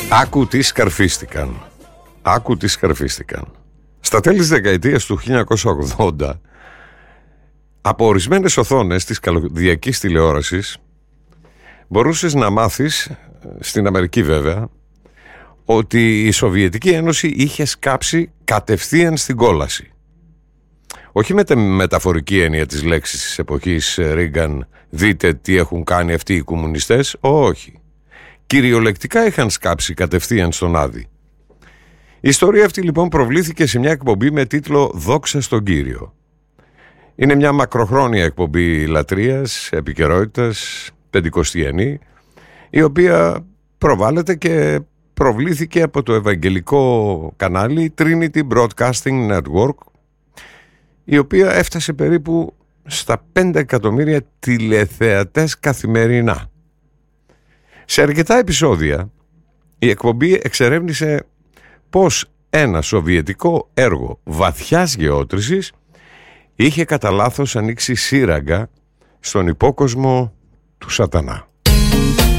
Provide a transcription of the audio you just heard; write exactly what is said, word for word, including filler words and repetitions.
Άκου τι σκαρφίστηκαν. Άκου τι σκαρφίστηκαν. Στα τέλη της δεκαετίας του χίλια εννιακόσια ογδόντα, από ορισμένες οθόνες της καλωδιακής τηλεόρασης μπορούσες να μάθεις, στην Αμερική βέβαια, ότι η Σοβιετική Ένωση είχε σκάψει κατευθείαν στην κόλαση. Όχι με τη μεταφορική έννοια της λέξης της εποχής Ρίγκαν, δείτε τι έχουν κάνει αυτοί οι κομμουνιστές, όχι. Κυριολεκτικά είχαν σκάψει κατευθείαν στον Άδη. Η ιστορία αυτή λοιπόν προβλήθηκε σε μια εκπομπή με τίτλο «Δόξα στον Κύριο». Είναι μια μακροχρόνια εκπομπή λατρείας, επικαιρότητας, πεντηκοστιανή, η οποία προβάλλεται και προβλήθηκε από το ευαγγελικό κανάλι Trinity Broadcasting Network, η οποία έφτασε περίπου στα πέντε εκατομμύρια τηλεθεατές καθημερινά. Σε αρκετά επεισόδια η εκπομπή εξερεύνησε πως ένα σοβιετικό έργο βαθιάς γεώτρησης είχε κατά λάθος ανοίξει σύραγγα στον υπόκοσμο του σατανά.